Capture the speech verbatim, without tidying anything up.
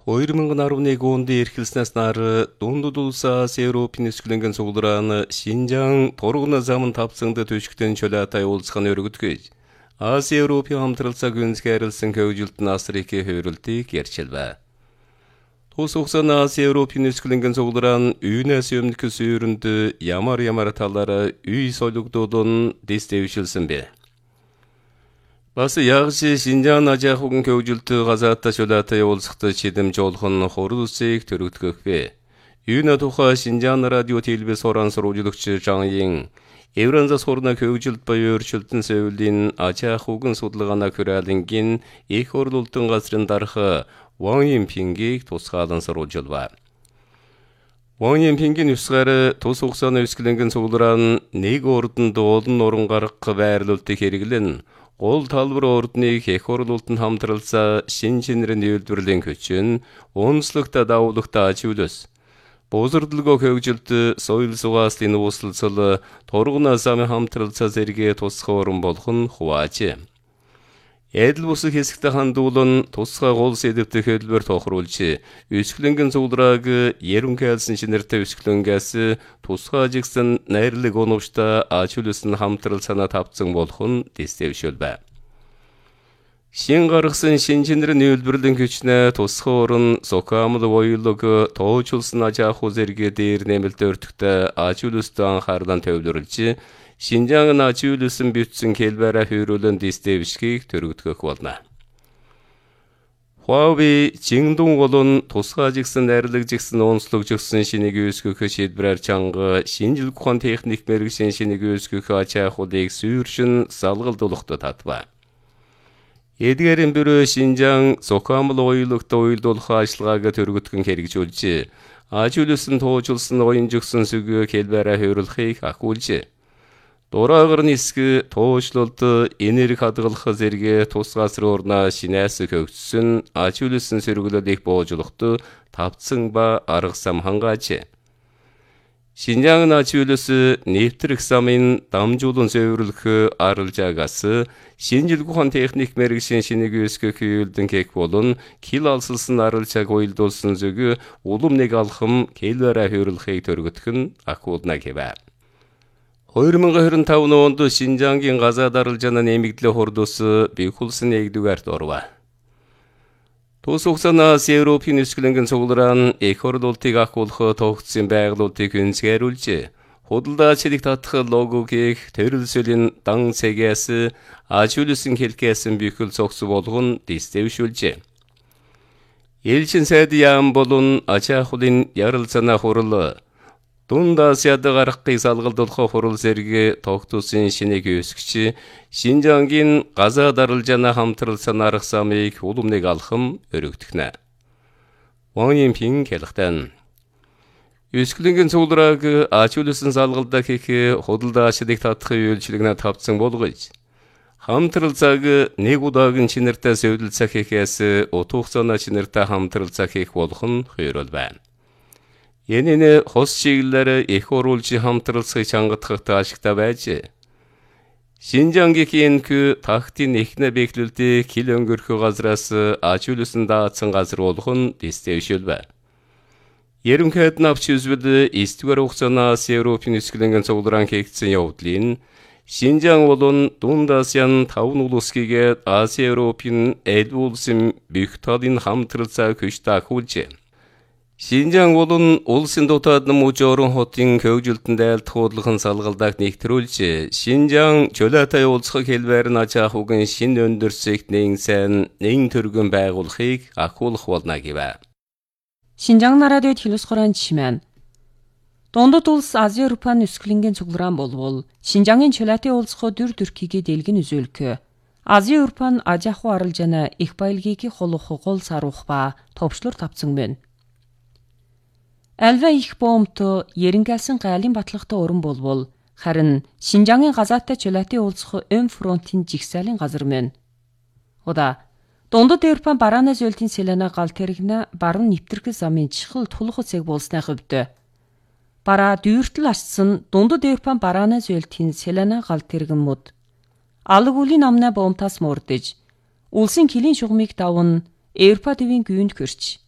iki bin on iki онд эрхэлснээс нар дундад улс Азийн Европын нисгэлэнгийн цугларааны Шинжаан тургуна замын тавцсанд төшгтэн чөлөөтэй уулзах нь өргөдгөж Азийн Европын хамтралцаа гүнзгийрлсэн хөгжилтэн Африкийн хөрөлтийг ярьчилвэ. Тус хугацааны Азийн Европын нисгэлэнгийн цуглараан үйнээс өмнөх сүйрөнд ямар ямар талаар үй солигдуулан дэвшилсэн бэ. Бас ягши Шинжаан ажаахугын хөгжилт газаатта чөлөөтэй уулзахад чидэм жолхон хурал үсийг төрөгдгөхвэ. Юуна тухай Шинжаан радио телевиз хорон сурвалжлагч Жанин Евранзас хорна хөгжилт баяр өршөлтөн сэвлийн ажаахугын судалгааны хүрээлэнгийн их хурлуултын газрын дарах Ван Йинпингийг тусгаалan сурвалжлав. Ван Йинпингийн үсгээр тус хугацааны нисгэлэнгийн цуглараан нэг урданд олон уран гарах байрлуулалтыг хэрэглэн гол талбар ордныг их хурлуултанд хамтралцаа шин шинрэн үйлдвэрлэлийн хүчин онцлогтой давуулагтай ажиулс. Бузардлагоо хөгжилт соёл сугааслын ууслалцал тургуна замын хамтралцаа зэрэгэ тусгай уран болох нь хувааж. Эдл бус хэсэгт хандуулан тусгай гол сэдвтэ хэлбэр тохируулж, өсгөлөнгийн цугларааг ерөнхийлсэн шинэртэй өсгөлөнгөөс тусгай ажигсан найрлаг оновчтой ажиулсан хамтралцаана тавцсан болох нь дэвшилвэ. Шин гаргасан шин шинрэн үйлдвэрлэлийн хүчнээ тусгай уран сокамл войлог тоочулсан ажааху зэрэг дээр нэмэлт өртөгтэй ажиулстай анхаарлан төвлөрүүлж, Шинжаан ажиулсан бүтсэн хэлбэрэ хөрүүлэн дэвшгийг төрөгдгөх болно. Huawei Jingdong болон тусгай ажигсан найрлагжигсан онцлогжсэн шинийг үүсгэх шийдвэрээр чанга шинжилгээ ухаан техник мэргэжлийн шинийг үүсгэх ачаахуудыг сүйршин салгалдуулахад татва. Эдгээрийн бюро Шинжаан сокамл ойлогт уйлдуулах ажиллагааг төрөгдгөн хэрэгжүүлж, ажиулсан тоочулсан оюнжигсэн сүг хэлбэрэ хөрүүлэхийг ахиулж, Дураагар нисгэ туушлалд энерги хадгалах зэрэг тусгаас руурна шинээс хөгжсөн ажиулсан сэргэлэлийг боожлоход тавцсан ба арга сам хангааж. Шинжаан ажиулс нэвтрэх замын дамжуулан зөвөрлөх аралжаагаас шинжилгээ ухаан техник мэргэжлийн шинийг үүсгэх үйлдэн кек болон кил алсалсан аралжааг уйлдуулсан зүг улам нэг алхам хэлбэрэ хөрөлхийг төрөгдөх нь ахиулна гэвэ. iki bin twenty-five онд Шинжаангийн газаад аралжааны нэмэгдлээ хурдус бихулсан нэгдүгээрт орва. Тус хугацааны Азийн Европын нисгэлэнгийн цуглараан их хурлуултыг ахиулах тогтсон байгуулалтыг гүнзгийрүүлж, худалдаачдыг татах логогийг төрөлсөлийн дан цэгээс ажиулсан хэлкээсэн бихэл цогц болгон дэвшүүлжээ. Элчин сайд яам болон ачаахулын ярилцаана хурал Дунд Азиад гарахыг салгалдуулах хурал зэрэг тогтуусан шинийг үүсгэж, Шинжаангийн газаад аралжааны хамтралцааны арга замыг улам нэг алхам өргөдгөнэ. Ван Йинпин хэлэхдээ өсгөлөнгийн цугларааг ажиулсан салгалдаа хийх худалдаачдыг татах үйлчлэгнээ тавцсан болгож, хамтралцааг нэг удаагийн чинэртэй зөвлөлцөө хийхээс утга хугацааны чинэртэй хамтралцаа хийх болох нь хойролбай. Янины хос чиглэлээр их оруулж хамтралцахыг чангадахад ашигтай байж, Шинжаангийн к тахтын эхнэ бэхлэлдээ кил өнгөрөх газраас ажиулсан даацсан газар болох нь дэвшилвэ. Ерөнхийд навч үзвэл эсдүгээр хугацааны Азийн Европын нисгэлэнгийн цуглараан хийгдсэн явдлын Шинжаан болон Дунд Азийн таван улсгийг Азийн Европын эдл улсын бүх талын хамтралцаа хүчтэй ахиулж, Шинжаан болон улсын дотоод мужорон хотын хөгжилтөнд айлтгах уудлахын салгалдааг нэгтрүүлж, Шинжаан чөлөөтэй уулзах хэлбэр нь ажаахугын шин өндөрсөйт нэгэн сайн нэгэн төргөн байгуулахыг ахиулах болно гэвэ. Шинжаан радио телевиз хорон чимэн. Дундад улс Азийн Европын нисгэлэнгийн цуглараан болвол Шинжаангийн чөлөөтэй уулзах дүр төрхийг дэлгэн үзүүлэх. Азийн Европын ажааху аралжааны их баялагийг холох гол сарух ба товчлуур тавцсан байна. Альва их бомт ерөнхийлсэн гайлын батлагтай уран болвол харин Шинжаангийн газаатай чөлөөтэй уулзах өн фронтын жигсаалын газар мэн. Ода дундад Европын барааны зөвлөлтийн селена гал тэрэгнэ баруун нэвтрэх замын чухал тулах цэг болсны хувьд бараа дүүртэл ашсан дундад Европын барааны зөвлөлтийн селена гал тэрэгэн мод алг үлийн намна бомтаас мордож улсын килийн шугамыг даван Европа төвийн гүйнд хөрч